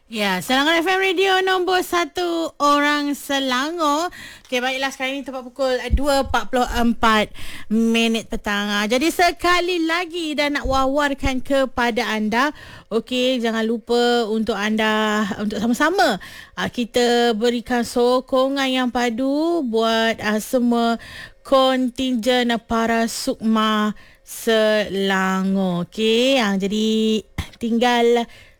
Ya, Selangor FM Radio nombor 1 orang Selangor. Okey, baiklah sekarang ini tepat pukul 2.44 minit petang. Jadi sekali lagi dah nak wawarkan kepada anda. Okey, jangan lupa untuk anda, untuk sama-sama kita berikan sokongan yang padu buat semua kontingen para Sukma Selangor. Okey, jadi tinggal